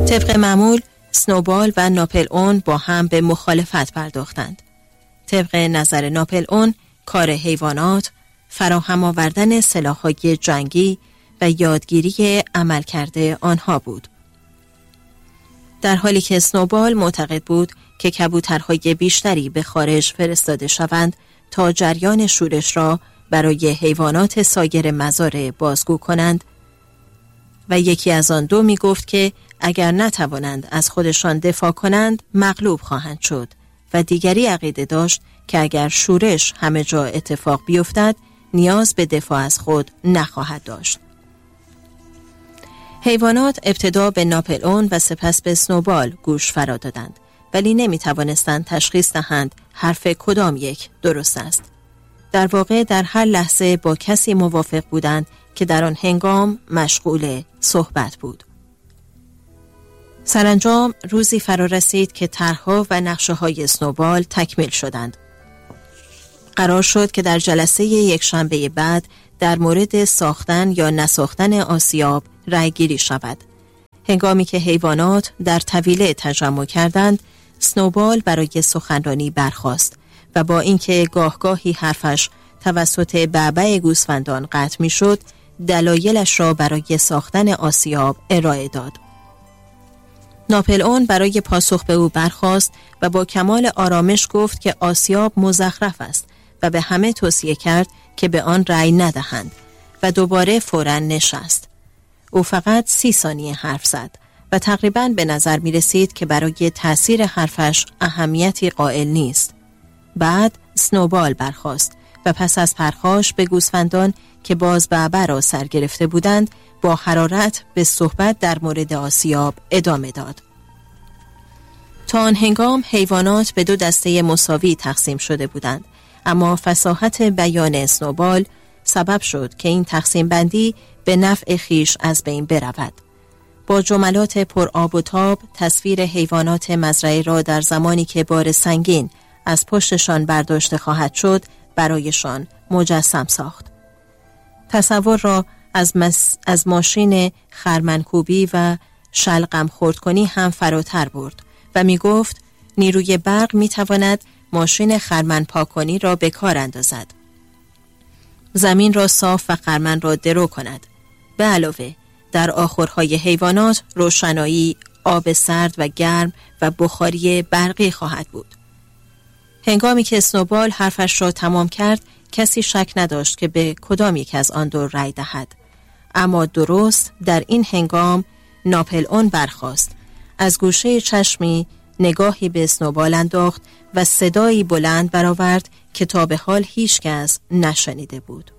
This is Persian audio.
طبق معمول سنوبال و ناپل اون با هم به مخالفت پرداختند. طبق نظر ناپل اون کار حیوانات فراهم آوردن سلاح‌های جنگی و یادگیری عملکرد آنها بود، در حالی که سنوبال معتقد بود که کبوترهای بیشتری به خارج فرستاده شوند تا جریان شورش را برای حیوانات سایر مزارع بازگو کنند و یکی از آن دو می گفت که اگر نتوانند از خودشان دفاع کنند مغلوب خواهند شد و دیگری عقیده داشت که اگر شورش همه جا اتفاق بیفتد نیاز به دفاع از خود نخواهد داشت. حیوانات ابتدا به ناپل اون و سپس به سنوبال گوش فرا دادند، ولی نمی توانستند تشخیص دهند حرف کدام یک درست است. در واقع در هر لحظه با کسی موافق بودند که در آن هنگام مشغول صحبت بود. سرانجام روزی فرا رسید که طرح‌ها و نقشه‌های سنوبال تکمیل شدند. قرار شد که در جلسه یکشنبه بعد در مورد ساختن یا نساختن آسیاب رأی گیری شود. هنگامی که حیوانات در طویله تجمع کردند، سنوبال برای سخنرانی برخاست و با اینکه گاهگاهی حرفش توسط بعبع گوسفندان قطع می‌شد، دلایلش را برای ساختن آسیاب ارائه داد. ناپل اون برای پاسخ به او برخاست و با کمال آرامش گفت که آسیاب مزخرف است و به همه توصیه کرد که به آن رأی ندهند و دوباره فوراً نشست. او فقط 30 ثانیه حرف زد و تقریباً به نظر می رسید که برای تأثیر حرفش اهمیتی قائل نیست. بعد سنوبال برخاست و پس از پرخاش به گوسفندان که باز بعبع را سر گرفته بودند با حرارت به صحبت در مورد آسیاب ادامه داد. تا آن هنگام حیوانات به 2 دسته مساوی تقسیم شده بودند، اما فصاحت بیان سنوبال سبب شد که این تقسیم بندی به نفع خیش از بین برود. با جملات پر آب و تاب تصویر حیوانات مزرعه را در زمانی که بار سنگین از پشتشان برداشته خواهد شد برایشان مجسم ساخت. تصور را از ماشین خرمنکوبی و شلغم خرد کنی هم فراتر برد و می گفت نیروی برق می تواند ماشین خرمن پاک‌کنی را به کار اندازد، زمین را صاف و خرمن را درو کند. به علاوه در آخرهای حیوانات روشنایی، آب سرد و گرم و بخاری برقی خواهد بود. هنگامی که سنوبال حرفش را تمام کرد کسی شک نداشت که به کدام یک از آن دو رأی دهد، اما درست در این هنگام ناپل اون برخاست، از گوشه چشمی نگاهی به سنوبال انداخت و صدایی بلند برآورد که تا به حال هیچ کس نشنیده بود.